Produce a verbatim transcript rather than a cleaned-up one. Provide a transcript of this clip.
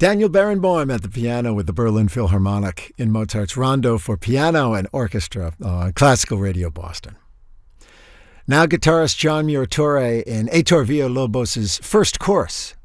Daniel Barenboim at the piano with the Berlin Philharmonic in Mozart's Rondo for Piano and Orchestra on Classical Radio Boston. Now guitarist John Murature in Heitor Villalobos' first chorus